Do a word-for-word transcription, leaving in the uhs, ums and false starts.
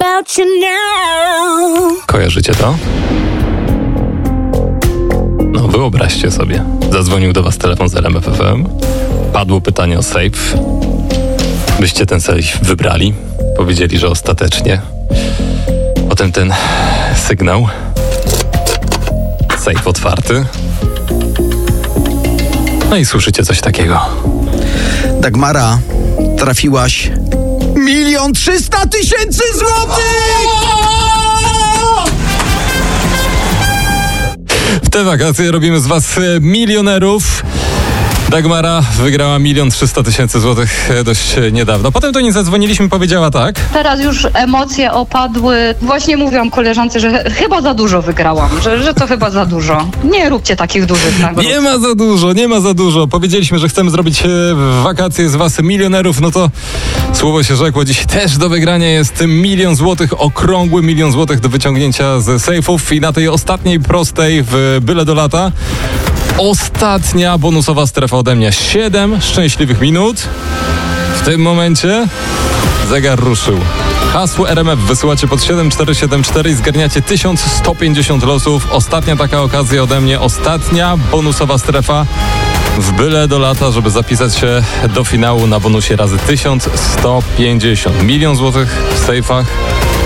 about you now. Kojarzycie to? No wyobraźcie sobie. Zadzwonił do was telefon z R M F F M. Padło pytanie o safe. Byście ten safe wybrali. Powiedzieli, że ostatecznie. Potem ten sygnał. Safe otwarty. No i słyszycie coś takiego. Dagmara, trafiłaś milion trzysta tysięcy złotych! W te wakacje robimy z was milionerów. Dagmara wygrała milion trzysta tysięcy złotych dość niedawno. Potem do niej zadzwoniliśmy, powiedziała tak. Teraz już emocje opadły. Właśnie mówiłam koleżance, że chyba za dużo wygrałam, że, że to chyba za dużo. Nie róbcie takich dużych nagród. Nie ma za dużo, nie ma za dużo. Powiedzieliśmy, że chcemy zrobić wakacje z was milionerów, no to słowo się rzekło. Dziś też do wygrania jest milion złotych, okrągły milion złotych do wyciągnięcia z sejfów i na tej ostatniej prostej w byle do lata ostatnia bonusowa strefa ode mnie. Siedem szczęśliwych minut. W tym momencie zegar ruszył. Hasło R M F wysyłacie pod siedem cztery siedem cztery i zgarniacie tysiąc sto pięćdziesiąt losów. Ostatnia taka okazja ode mnie. Ostatnia bonusowa strefa w byle do lata, żeby zapisać się do finału na bonusie razy tysiąc sto pięćdziesiąt. Milion złotych w sejfach.